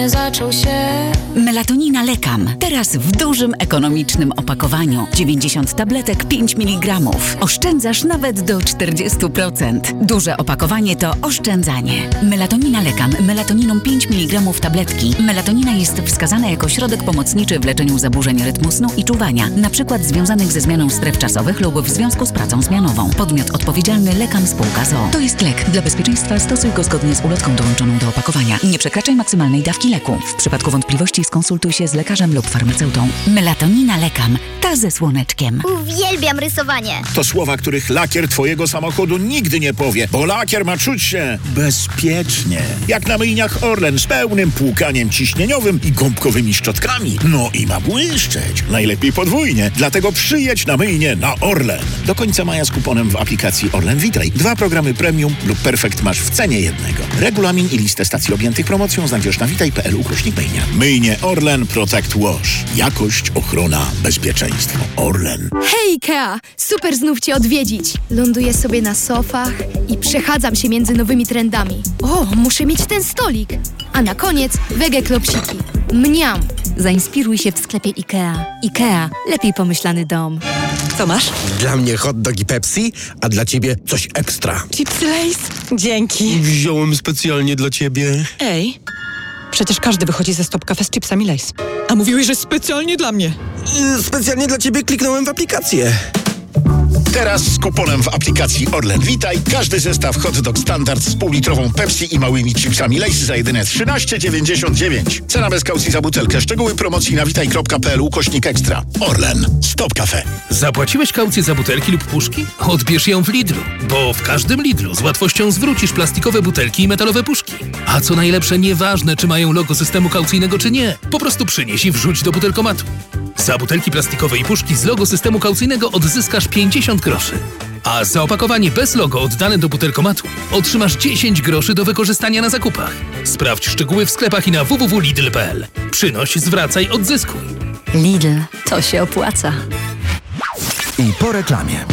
nie zaczął się. Melatonina Lekam. Teraz w dużym, ekonomicznym opakowaniu. 90 tabletek 5 mg. Oszczędzasz nawet do 40%. Duże opakowanie to oszczędzanie. Melatonina Lekam. Melatoniną 5 mg tabletki. Melatonina jest wskazana jako środek pomocniczy w leczeniu zaburzeń rytmu snu i czuwania, np. związanych ze zmianą stref czasowych lub w związku z pracą zmianową. Podmiot odpowiedzialny Lekam Spółka z o.o. To jest lek. Dla bezpieczeństwa stosuj go zgodnie z ulotką dołączoną do opakowania. Nie przekraczaj maksymalnej dawki leku. W przypadku wątpliwości skonsultuj się z lekarzem lub farmaceutą. Melatonina Lekam. Ta ze słoneczkiem. Uwielbiam rysowanie. To słowa, których lakier twojego samochodu nigdy nie powie, bo lakier ma czuć się bezpiecznie. Jak na myjniach Orlen z pełnym płukaniem ciśnieniowym i gąbkowymi szczotkami. No i ma błyszczeć. Najlepiej podwójnie. Dlatego przyjedź na myjnię na Orlen. Do końca maja z kuponem w aplikacji Orlen Witaj. 2 programy premium lub perfekt masz w cenie jednego. Regulamin i listę stacji objętych promocją znajdziesz na witaj.pl/myjnia. Myjnie Orlen Protect Wash. Jakość, ochrona, bezpieczeństwo. Orlen. Hej Ikea! Super znów Cię odwiedzić. Ląduję sobie na sofach i przechadzam się między nowymi trendami. O, muszę mieć ten stolik. A na koniec wege klopsiki. Mniam! Zainspiruj się w sklepie Ikea. Ikea. Lepiej pomyślany dom. Co masz? Dla mnie hot dog i Pepsi, a dla ciebie coś ekstra. Chipsy Lay's? Dzięki. Wziąłem specjalnie dla ciebie. Ej, przecież każdy wychodzi ze Stop Cafe z chipsami Lay's. A mówiłeś, że specjalnie dla mnie. Specjalnie dla ciebie kliknąłem w aplikację. Teraz z kuponem w aplikacji Orlen Witaj każdy zestaw hot dog standard z półlitrową Pepsi i małymi chipsami Lay's za jedyne 13,99. Cena bez kaucji za butelkę. Szczegóły promocji na witaj.pl/ekstra. Orlen. Stop Cafe. Zapłaciłeś kaucję za butelki lub puszki? Odbierz ją w Lidlu, bo w każdym Lidlu z łatwością zwrócisz plastikowe butelki i metalowe puszki. A co najlepsze, nieważne czy mają logo systemu kaucyjnego czy nie, po prostu przynieś i wrzuć do butelkomatu. Za butelki plastikowe i puszki z logo systemu kaucyjnego odzyskasz 50 groszy. A za opakowanie bez logo oddane do butelkomatu otrzymasz 10 groszy do wykorzystania na zakupach. Sprawdź szczegóły w sklepach i na www.lidl.pl. Przynoś, zwracaj, odzyskuj. Lidl. To się opłaca. I po reklamie.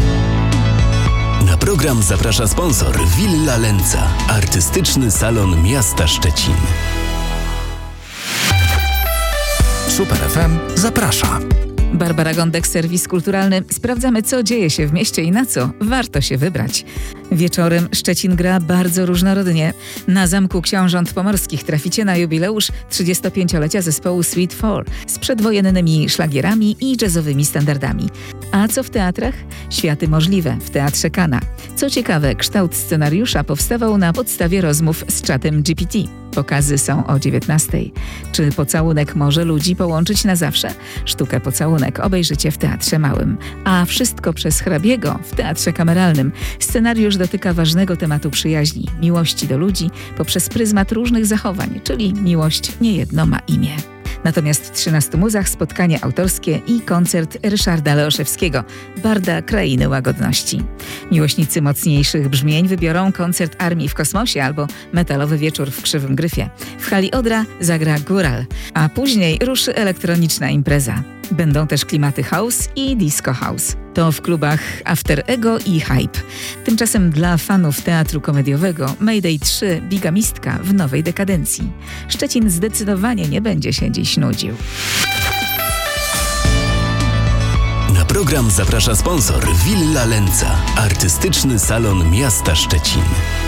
Na program zaprasza sponsor Villa Lenca, artystyczny salon miasta Szczecin. Super FM zaprasza. Barbara Gądek, serwis kulturalny. Sprawdzamy, co dzieje się w mieście i na co warto się wybrać. Wieczorem Szczecin gra bardzo różnorodnie. Na Zamku Książąt Pomorskich traficie na jubileusz 35-lecia zespołu Sweet 4 z przedwojennymi szlagierami i jazzowymi standardami. A co w teatrach? Światy możliwe w Teatrze Kana. Co ciekawe, kształt scenariusza powstawał na podstawie rozmów z czatem GPT. Pokazy są o 19:00. Czy pocałunek może ludzi połączyć na zawsze? Sztukę Pocałunek obejrzycie w Teatrze Małym. A Wszystko przez hrabiego w Teatrze Kameralnym. Scenariusz dotyka ważnego tematu przyjaźni, miłości do ludzi poprzez pryzmat różnych zachowań, czyli miłość niejedno ma imię. Natomiast w 13 muzach spotkanie autorskie i koncert Ryszarda Leoszewskiego, barda Krainy Łagodności. Miłośnicy mocniejszych brzmień wybiorą koncert Armii w kosmosie albo metalowy wieczór w Krzywym Gryfie. W hali Odra zagra Góral, a później ruszy elektroniczna impreza. Będą też klimaty house i disco house. To w klubach After Ego i Hype. Tymczasem dla fanów teatru komediowego Mayday 3 Bigamistka w nowej dekadencji. Szczecin zdecydowanie nie będzie się dziś nudził. Na program zaprasza sponsor Villa Lenca, artystyczny salon miasta Szczecin.